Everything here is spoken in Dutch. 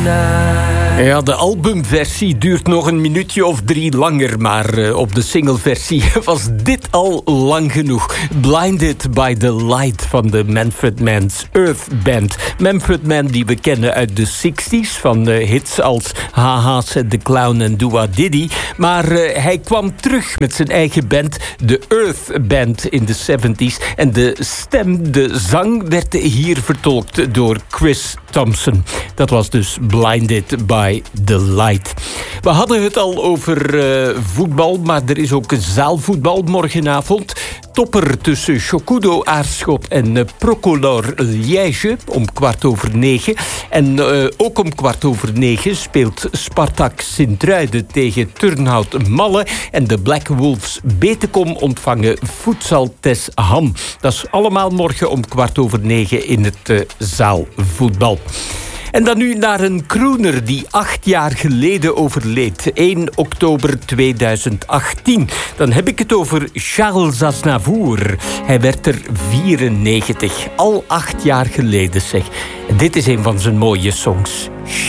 Ja, de albumversie duurt nog een minuutje of 3 langer, maar op de singleversie was dit al lang genoeg. Blinded by the Light van de Manfred Mann's Earth Band. Manfred Mann die we kennen uit de 60s van hits als Haha Said the Clown en Dua Diddy. Maar hij kwam terug met zijn eigen band, de Earth Band in de 70s. En de stem, de zang werd hier vertolkt door Chris Thompson. Dat was dus Blinded by the Light. We hadden het al over voetbal, maar er is ook zaalvoetbal morgenavond. Topper tussen Chocudo Aarschot en Procolor Liège om 9:15. En ook om 9:15 speelt Spartak Sint-Truiden tegen Turnhout Malle. En de Black Wolves Betekom ontvangen Futsal Tes Ham. Dat is allemaal morgen om 9:15 in het zaalvoetbal. En dan nu naar een crooner die 8 jaar geleden overleed. 1 oktober 2018. Dan heb ik het over Charles Aznavour. Hij werd er 94. Al 8 jaar geleden, zeg. En dit is een van zijn mooie songs.